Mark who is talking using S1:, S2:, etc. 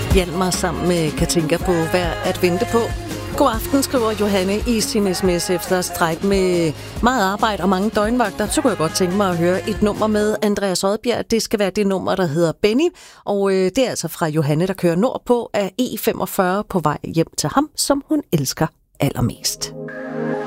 S1: Hjalp mig sammen med Katinka på Værd at vente på. God aften, skriver Johanne i sin sms efter stræk med meget arbejde og mange døgnvagter. Så kunne jeg godt tænke mig at høre et nummer med Andreas Odbjerg. Det skal være det nummer, der hedder Benny. Og det er altså fra Johanne, der kører nordpå af E45 på vej hjem til ham, som hun elsker allermest.